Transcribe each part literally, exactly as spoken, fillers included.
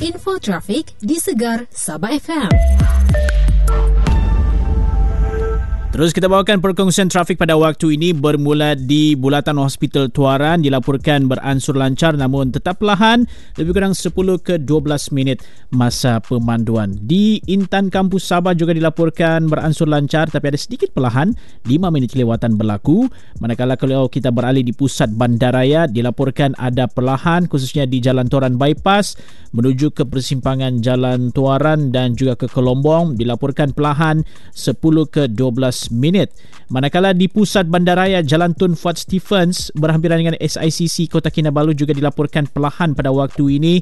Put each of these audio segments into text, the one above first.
Info trafik di Segar Sabah F M. Terus kita bawakan perkongsian trafik pada waktu ini bermula di Bulatan Hospital Tuaran, dilaporkan beransur lancar namun tetap perlahan, lebih kurang sepuluh ke dua belas minit masa pemanduan. Di Intan Kampus Sabah juga dilaporkan beransur lancar tapi ada sedikit perlahan, lima minit kelewatan berlaku. Manakala kalau kita beralih di pusat bandaraya, dilaporkan ada perlahan khususnya di Jalan Tuaran Bypass menuju ke persimpangan Jalan Tuaran dan juga ke Kelombong, dilaporkan perlahan sepuluh ke dua belas minit. Manakala di pusat bandaraya Jalan Tun Fuad Stephens berhampiran dengan S I C C Kota Kinabalu juga dilaporkan perlahan pada waktu ini,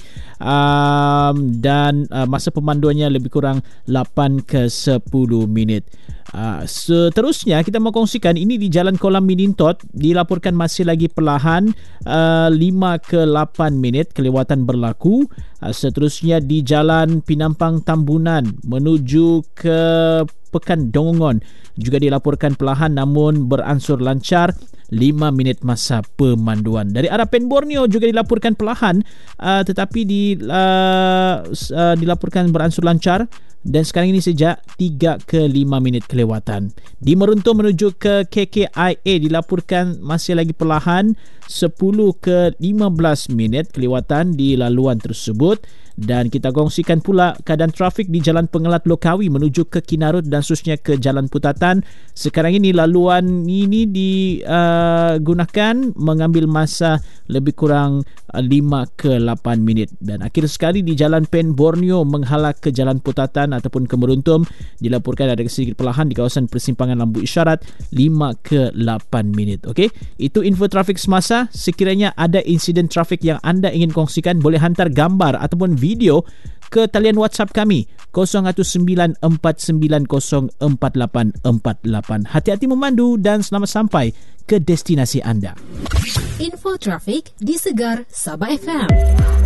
um, dan uh, masa pemanduannya lebih kurang lapan ke sepuluh minit. Uh, seterusnya kita mau kongsikan ini di Jalan Kolam Minintot, dilaporkan masih lagi perlahan, uh, lima ke lapan minit kelewatan berlaku. Uh, seterusnya di Jalan Pinampang Tambunan menuju ke Pekan Dongongon juga dilaporkan perlahan namun beransur lancar, lima minit masa pemanduan. Dari arah Pen Borneo juga dilaporkan perlahan, uh, tetapi di, uh, uh, dilaporkan beransur lancar dan sekarang ini sejak tiga ke lima minit kelewatan. Di Meruntung menuju ke K K I A dilaporkan masih lagi perlahan, sepuluh ke lima belas minit kelewatan di laluan tersebut. Dan kita kongsikan pula keadaan trafik di Jalan Pengelat Lokawi menuju ke Kinarut dan seterusnya ke Jalan Putatan. Sekarang ini laluan ini digunakan uh, mengambil masa lebih kurang uh, lima ke lapan minit. Dan akhir sekali di Jalan Pen Borneo menghala ke Jalan Putatan ataupun ke Meruntum, dilaporkan ada sedikit perlahan di kawasan persimpangan lampu isyarat, lima ke lapan minit. Okey, itu info trafik semasa. Sekiranya ada insiden trafik yang anda ingin kongsikan, boleh hantar gambar ataupun video ke talian WhatsApp kami kosong satu sembilan empat sembilan kosong empat lapan empat lapan. Hati-hati memandu dan selamat sampai ke destinasi anda. Info trafik di Segar Sabah F M.